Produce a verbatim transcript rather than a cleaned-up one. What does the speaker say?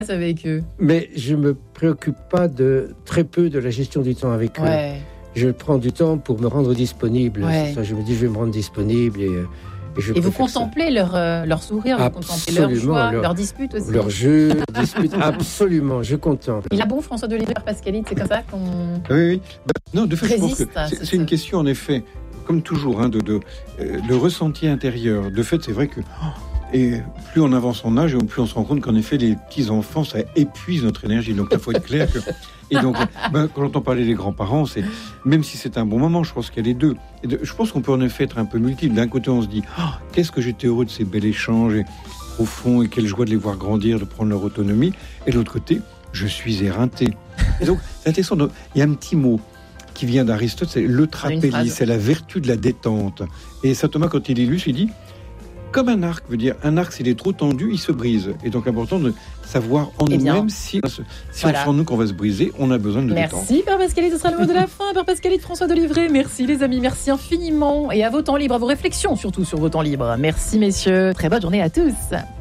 avec eux. Mais je me préoccupe pas de très peu de la gestion du temps avec Ouais. eux. Je prends du temps pour me rendre disponible. Ouais. C'est ça, je me dis, je vais me rendre disponible et, euh, et je Et vous préfère ça. contemplez leur, euh, leur sourire, vous contemplez leur Absolument, joie, leur- leur dispute aussi. Leur jeu, leur dispute, absolument, je contemple. Il a bon, François Dolivet, Pascalide, c'est comme ça qu'on Oui, oui. Ben, non, de fait, je pense que résiste à c'est, cette- c'est une question, en effet, comme toujours, hein, de, de euh, le ressenti intérieur. De fait, c'est vrai que oh, et plus on avance en âge, et plus on se rend compte qu'en effet, les petits-enfants, ça épuise notre énergie. Donc, il faut être clair que... Et donc, ben, quand on entend parler des grands-parents, c'est, même si c'est un bon moment, je pense qu'il y a les deux. Et de, je pense qu'on peut en effet être un peu multiple. D'un côté, on se dit oh, qu'est-ce que j'étais heureux de ces bels échanges, et, au fond, et quelle joie de les voir grandir, de prendre leur autonomie. Et de l'autre côté, je suis éreinté. Et donc, c'est intéressant. Donc, il y a un petit mot qui vient d'Aristote, c'est le trapélie, c'est la vertu de la détente. Et saint Thomas, quand il illustre, il dit comme un arc, veut dire un arc, s'il est trop tendu, il se brise. Et donc, important de savoir en Eh bien, nous-mêmes si, si voilà. on sent en nous qu'on va se briser, on a besoin de détente. Merci Père Pascalide, ce sera le mot de la fin. Père Pascalide, François Dolivet, merci les amis, merci infiniment. Et à vos temps libres, à vos réflexions surtout sur vos temps libres. Merci messieurs, très bonne journée à tous.